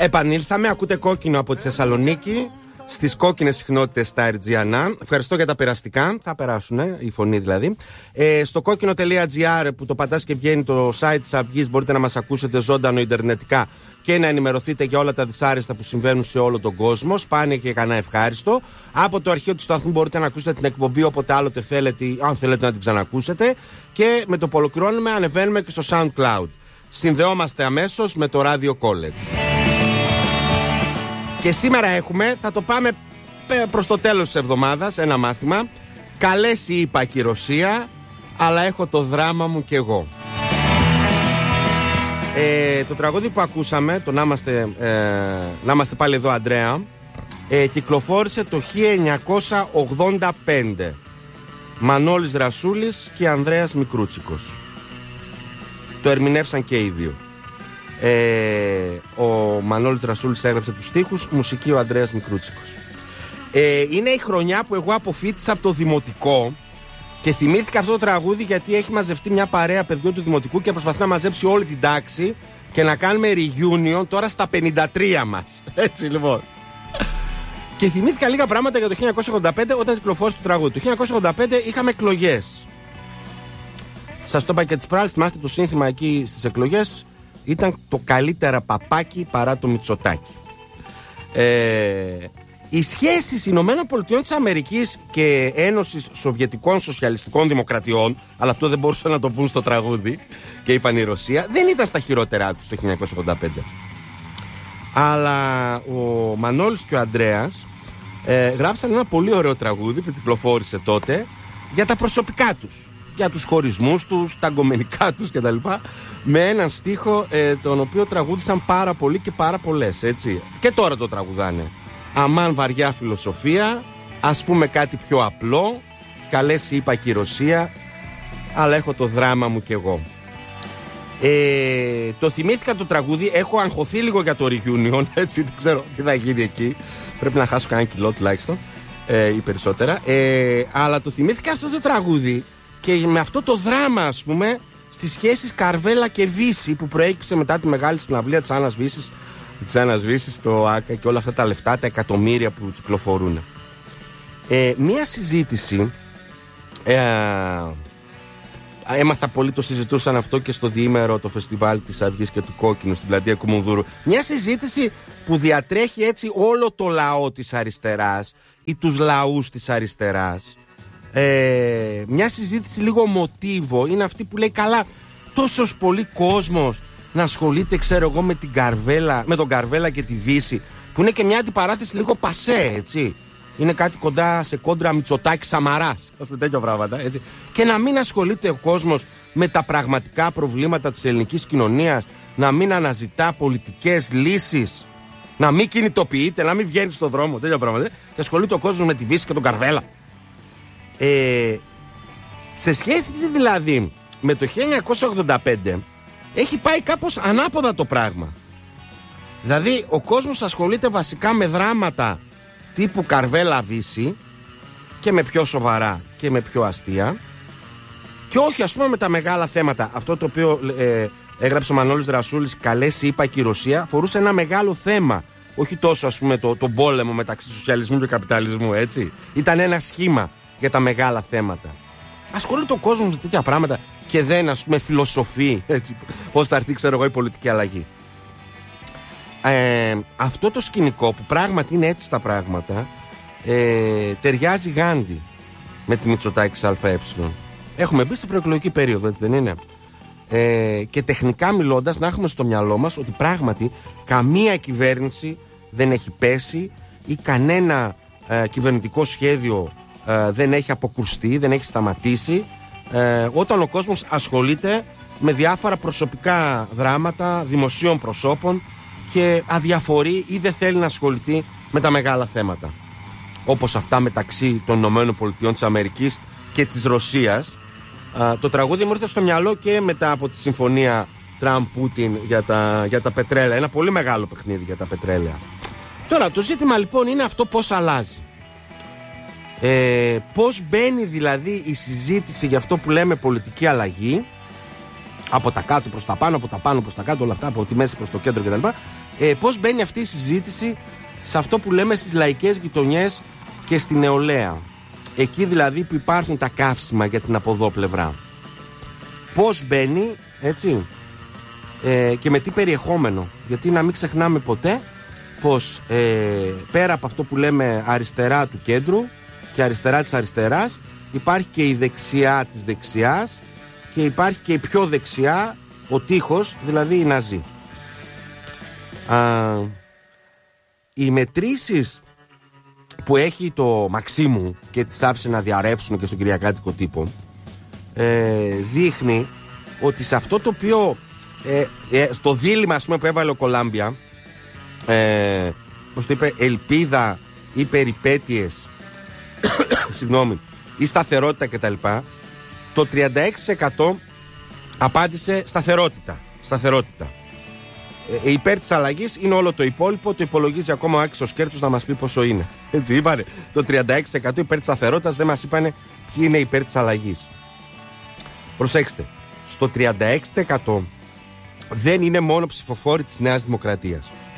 Επανήλθαμε, ακούτε Κόκκινο από τη Θεσσαλονίκη. Στις κόκκινες συχνότητες στα Ερτζιανά. Ευχαριστώ για τα περαστικά. Θα περάσουν, η φωνή δηλαδή. Στο κόκκινο.gr που το πατάς και βγαίνει το site της Αυγής, μπορείτε να μας ακούσετε ζωντανό ιντερνετικά και να ενημερωθείτε για όλα τα δυσάρεστα που συμβαίνουν σε όλο τον κόσμο. Σπάνια και κανένα ευχάριστο. Από το αρχείο του σταθμού μπορείτε να ακούσετε την εκπομπή όποτε άλλοτε θέλετε, αν θέλετε να την ξανακούσετε. Και με το που ολοκληρώνουμε, ανεβαίνουμε και στο SoundCloud. Συνδεόμαστε αμέσως με το Radio College. Και σήμερα έχουμε, θα το πάμε προς το τέλος της εβδομάδας, ένα μάθημα. Καλές είπα και η Ρωσία, αλλά έχω το δράμα μου κι εγώ. Το τραγούδι που ακούσαμε, το να είμαστε πάλι εδώ Αντρέα, κυκλοφόρησε το 1985. Μανώλης Ρασούλης και Ανδρέας Μικρούτσικος. Το ερμηνεύσαν και οι δύο. Ο Μανώλης Ρασούλης έγραψε τους στίχους, μουσική ο Ανδρέας Μικρούτσικος. Είναι η χρονιά που εγώ αποφοίτησα από το δημοτικό και θυμήθηκα αυτό το τραγούδι γιατί έχει μαζευτεί μια παρέα παιδιών του δημοτικού και προσπαθεί να μαζέψει όλη την τάξη και να κάνουμε reunion τώρα στα 53 μας. Έτσι λοιπόν. Και θυμήθηκα λίγα πράγματα για το 1985 όταν κυκλοφόρησε το τραγούδι. Το 1985 είχαμε εκλογές. Σας το είπα και τις προάλλες, θυμάστε το σύνθημα εκεί στις εκλογές. Ήταν το καλύτερα παπάκι παρά το Μητσοτάκι. Οι σχέσεις Ηνωμένων Πολιτειών της Αμερικής και Ένωσης Σοβιετικών Σοσιαλιστικών Δημοκρατιών, αλλά αυτό δεν μπορούσαν να το πούν στο τραγούδι και είπαν η Ρωσία, δεν ήταν στα χειρότερά τους το 1985. Αλλά ο Μανώλης και ο Ανδρέας γράψαν ένα πολύ ωραίο τραγούδι που κυκλοφόρησε τότε για τα προσωπικά τους, για τους χωρισμούς τους, τα γκομενικά τους κτλ. Με έναν στίχο τον οποίο τραγούδισαν πάρα πολύ και πάρα πολλές, έτσι. Και τώρα το τραγουδάνε. Αμάν βαριά φιλοσοφία, ας πούμε κάτι πιο απλό, καλές είπα και η Ρωσία, αλλά έχω το δράμα μου κι εγώ. Το θυμήθηκα το τραγούδι, έχω αγχωθεί λίγο για το reunion, έτσι, δεν ξέρω τι θα γίνει εκεί. Πρέπει να χάσω κανένα κιλό τουλάχιστον, ή περισσότερα. Αλλά το θυμήθηκα αυτό το τραγούδι και με αυτό το δράμα, ας πούμε, στις σχέσεις Καρβέλα και Βύση που προέκυψε μετά τη μεγάλη συναυλία της Άννας Βύσης στο ΆΚΑ και όλα αυτά τα λεφτά, τα εκατομμύρια που κυκλοφορούν. Μία συζήτηση, έμαθα πολύ, το συζητούσαν αυτό και στο διήμερο το φεστιβάλ της Αυγής και του Κόκκινου στην πλατεία Κουμουνδούρου. Μια συζήτηση που διατρέχει έτσι όλο το λαό της αριστεράς ή τους λαούς της αριστεράς. Μια συζήτηση λίγο μοτίβο είναι αυτή που λέει καλά, τόσος πολύ κόσμος να ασχολείται, ξέρω εγώ, με τον Καρβέλα και τη Βύση, που είναι και μια αντιπαράθεση λίγο πασέ, έτσι. Είναι κάτι κοντά σε κόντρα Μητσοτάκη Σαμαράς, ας πούμε, τέτοια πράγματα, έτσι. Και να μην ασχολείται ο κόσμος με τα πραγματικά προβλήματα της ελληνικής κοινωνίας, να μην αναζητά πολιτικές λύσεις, να μην κινητοποιείται, να μην βγαίνει στον δρόμο, τέτοια πράγματα. Και ασχολείται ο κόσμος με τη Βύση και τον Καρβέλα. Σε σχέση δηλαδή με το 1985 έχει πάει κάπως ανάποδα το πράγμα. Δηλαδή ο κόσμος ασχολείται βασικά με δράματα τύπου Καρβέλα Βύση και με πιο σοβαρά και με πιο αστεία και όχι, ας πούμε, με τα μεγάλα θέματα. Αυτό το οποίο έγραψε ο Μανώλης Ρασούλης, καλές είπα και η Ρωσία, φορούσε ένα μεγάλο θέμα, όχι τόσο, ας πούμε, τον πόλεμο μεταξύ σοσιαλισμού και καπιταλισμού, έτσι. Ήταν ένα σχήμα για τα μεγάλα θέματα. Ασχολείται ο κόσμος με τέτοια πράγματα και δεν, ας πούμε, φιλοσοφεί, έτσι, πώς θα έρθει, ξέρω εγώ, η πολιτική αλλαγή. Αυτό το σκηνικό που πράγματι είναι έτσι τα πράγματα, ταιριάζει Γάντι με τη Μητσοτάκης ΑΕ. Έχουμε μπει στην προεκλογική περίοδο, έτσι δεν είναι? Και τεχνικά μιλώντας, να έχουμε στο μυαλό μας ότι πράγματι καμία κυβέρνηση δεν έχει πέσει ή κανένα κυβερνητικό σχέδιο δεν έχει αποκρουστεί, δεν έχει σταματήσει, όταν ο κόσμος ασχολείται με διάφορα προσωπικά δράματα δημοσίων προσώπων και αδιαφορεί ή δεν θέλει να ασχοληθεί με τα μεγάλα θέματα, όπως αυτά μεταξύ των ΗΠΑ και της Ρωσίας. Το τραγούδι μου ήρθε στο μυαλό και μετά από τη συμφωνία Τραμπ-Πούτιν για τα πετρέλαια. Ένα πολύ μεγάλο παιχνίδι για τα πετρέλαια. Τώρα το ζήτημα λοιπόν είναι αυτό, πώς αλλάζει. Πώς μπαίνει δηλαδή η συζήτηση για αυτό που λέμε πολιτική αλλαγή, από τα κάτω προς τα πάνω, από τα πάνω προς τα κάτω, όλα αυτά, από τη μέση προς το κέντρο κτλ. πώς μπαίνει αυτή η συζήτηση σε αυτό που λέμε στις λαϊκές γειτονιές και στη νεολαία. Εκεί δηλαδή που υπάρχουν τα καύσιμα για την από εδώ πλευρά. Πώς μπαίνει, έτσι, και με τι περιεχόμενο. Γιατί να μην ξεχνάμε ποτέ πως πέρα από αυτό που λέμε αριστερά του κέντρου και αριστερά της αριστεράς, υπάρχει και η δεξιά της δεξιάς και υπάρχει και η πιο δεξιά, ο τείχος, δηλαδή οι Ναζί. Οι μετρήσεις που έχει το Μαξίμου και τις άφησε να διαρρεύσουν και στον κυριακάτικο τύπο, δείχνει ότι σε αυτό το οποίο στο δίλημμα, ας πούμε, που έβαλε ο Κολάμπια, πώς το είπε, ελπίδα ή περιπέτειες συγγνώμη, ή σταθερότητα κτλ, το 36% απάντησε σταθερότητα. Υπέρ της αλλαγής είναι όλο το υπόλοιπο. Το υπολογίζει ακόμα ο Άκης ο Σκέρτσος να μας πει πόσο είναι. Έτσι είπανε. Το 36% υπέρ της σταθερότητας, δεν μας είπανε ποιοι είναι υπέρ της αλλαγής. Προσέξτε, στο 36% δεν είναι μόνο ψηφοφόροι της Νέας Δημοκρατίας.